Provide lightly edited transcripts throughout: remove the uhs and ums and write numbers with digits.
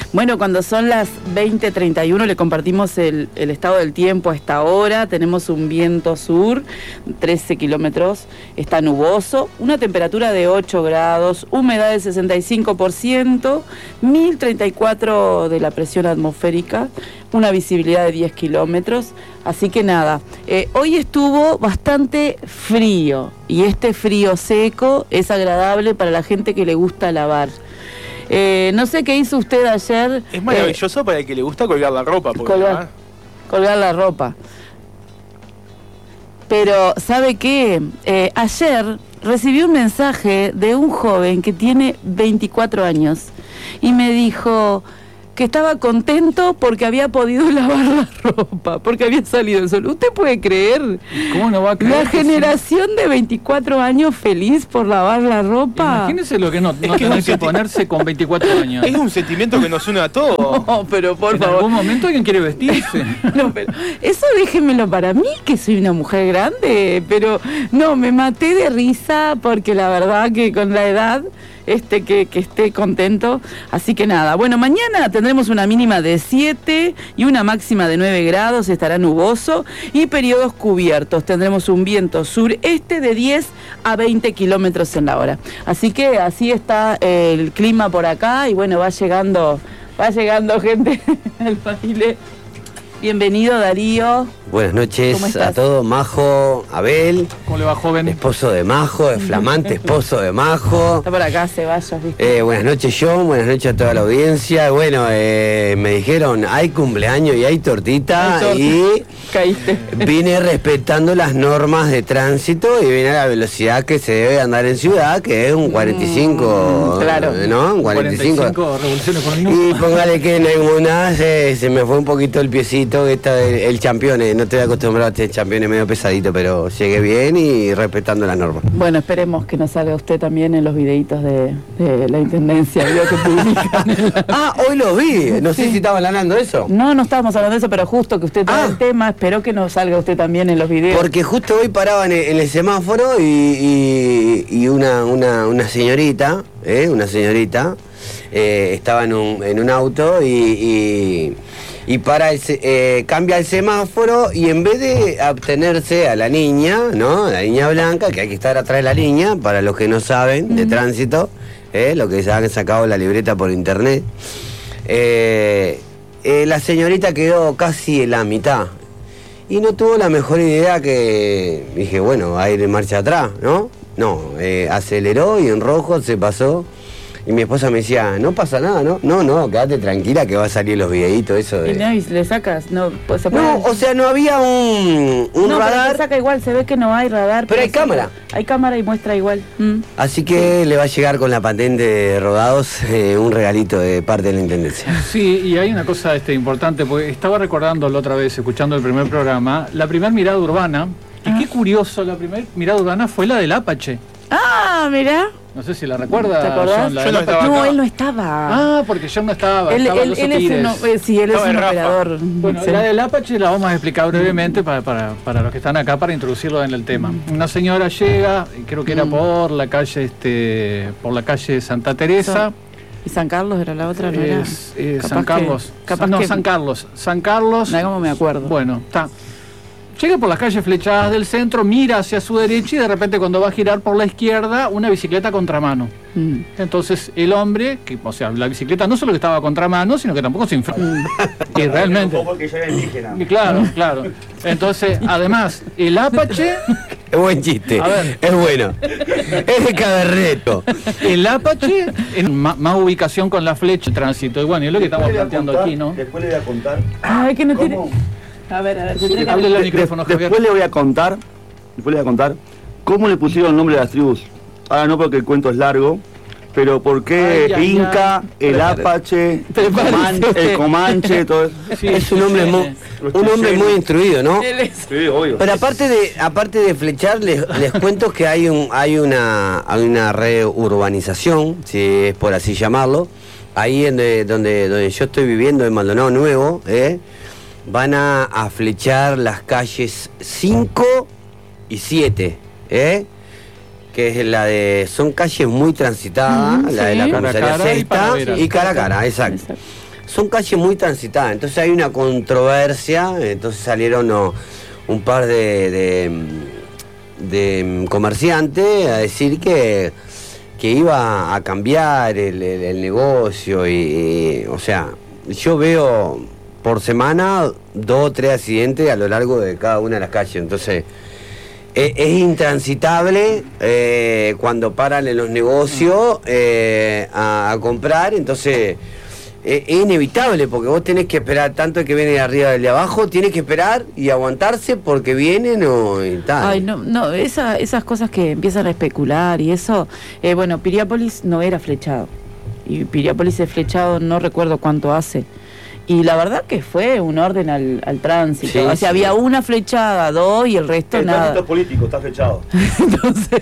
Bueno, cuando son las 20:31 le compartimos el estado del tiempo a esta hora. Tenemos un viento sur, 13 kilómetros, está nuboso, una temperatura de 8 grados, humedad del 65%, 1034 de la presión atmosférica, una visibilidad de 10 kilómetros. Así que nada, hoy estuvo bastante frío y este frío seco es agradable para la gente que le gusta lavar. No sé qué hizo usted ayer. Es maravilloso para el que le gusta colgar la ropa. Colgar la ropa. Pero, ¿sabe qué? Ayer recibí un mensaje de un joven que tiene 24 años y me dijo que estaba contento porque había podido lavar la ropa, porque había salido el sol. ¿Usted puede creer? ¿Cómo no va a creer? La generación de 24 años feliz por lavar la ropa. Imagínese lo que no tener que ponerse con 24 años. Es un sentimiento que nos une a todos. No, pero por favor. En algún momento alguien quiere vestirse. No, pero eso déjenmelo para mí, que soy una mujer grande. Pero no, me maté de risa porque la verdad que con la edad que esté contento. Así que nada, bueno, mañana tendremos una mínima de 7 y una máxima de 9 grados, estará nuboso y periodos cubiertos. Tendremos un viento sureste de 10 a 20 kilómetros en la hora. Así que así está el clima por acá y bueno, va llegando gente al baile. Bienvenido, Darío. Buenas noches a todos, Majo, Abel. ¿Cómo le va, joven? Esposo de Majo, el flamante esposo de Majo. Está por acá, Ceballos, ¿viste? Buenas noches, John, buenas noches a toda la audiencia. Bueno, me dijeron, hay cumpleaños y hay tortita, y caíste. Vine respetando las normas de tránsito y vine a la velocidad que se debe andar en ciudad, que es un 45, claro. ¿no? Un 45 revoluciones por minuto. Y póngale que en alguna se me fue un poquito el piecito, que está el campeón. No estoy acostumbrado a este campeón medio pesadito, pero llegué bien y respetando las normas. Bueno, esperemos que nos salga usted también en los videitos de la Intendencia, vio que publican. Hoy lo vi, no sé si estaba hablando de eso. No estábamos hablando de eso, pero justo que usted trae el tema, espero que nos salga usted también en los videos. Porque justo hoy paraba en el semáforo y una señorita, estaba en un auto y para cambia el semáforo y en vez de abstenerse a la niña, ¿no? La niña blanca, que hay que estar atrás de la niña, para los que no saben de tránsito, los que se han sacado la libreta por internet, la señorita quedó casi en la mitad y no tuvo la mejor idea, que dije, bueno, va a ir en marcha atrás, ¿no? No, aceleró y en rojo se pasó. Y mi esposa me decía, no pasa nada, ¿no? No, quédate tranquila que va a salir los videitos, eso de... ¿Y no, y le sacas? No, pues, no, o sea, no había un radar. Pero saca igual, se ve que no hay radar. Pero hay cámara. Hay cámara y muestra igual. Así que le va a llegar con la patente de rodados un regalito de parte de la Intendencia. Sí, y hay una cosa importante, porque estaba recordando la otra vez, escuchando el primer programa, la primera mirada urbana, y qué curioso, la primera mirada urbana fue la del Apache. Mirá. No sé si la recuerda. ¿Te acordás? Yo no estaba No, él no estaba. Porque yo no estaba. Él es un operador. Bueno, sí. La del Apache la vamos a explicar brevemente para los que están acá, para introducirlo en el tema. Una señora llega, creo que era por la calle Santa Teresa. ¿Y San Carlos era la otra? ¿No era? San Carlos. San Carlos. ¿Cómo me acuerdo? Bueno, está. Llega por las calles flechadas del centro, mira hacia su derecha y de repente cuando va a girar por la izquierda, una bicicleta a contramano. Entonces el hombre, la bicicleta no solo que estaba a contramano, sino que tampoco se infló. Y realmente... Porque yo era indígena. Claro. Entonces, además, el Apache... Es buen chiste, es bueno. Es de Caberneto. El Apache, en más ubicación con la flecha de tránsito. Y bueno, es lo que estamos planteando aquí, ¿no? Después le voy a contar. Ay, que no ¿Cómo? tiene... A ver, Háblele al micrófono, Javier. Después le voy a contar cómo le pusieron el nombre de las tribus. Ahora no, porque el cuento es largo, pero por qué Inca, el Apache, el Comanche, todo eso. Sí, es un hombre muy instruido, ¿no? Sí, obvio. Pero aparte de flechar, les cuento que hay una reurbanización, si es por así llamarlo, ahí donde yo estoy viviendo, en Maldonado Nuevo, van a flechar las calles 5 y 7, que es son calles muy transitadas, la de la comisaría Sexta y cara a cara, exacto. son calles muy transitadas, entonces hay una controversia, entonces salieron un par de comerciantes a decir que iba a cambiar el negocio y, o sea, yo veo por semana 2 o 3 accidentes a lo largo de cada una de las calles, entonces es intransitable cuando paran en los negocios a comprar, entonces es inevitable porque vos tenés que esperar tanto el que viene de arriba del de abajo, tienes que esperar y aguantarse porque vienen y tal. Ay, no, esas cosas que empiezan a especular y eso, bueno, Piriápolis no era flechado, y Piriápolis es flechado no recuerdo cuánto hace. Y la verdad que fue un orden al tránsito. Sí, o sea, había una flechada, 2 y el resto nada. El tránsito político está flechado. Entonces...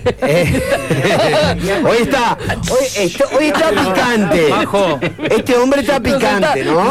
Hoy está picante. Majo. Este hombre está picante, ¿no?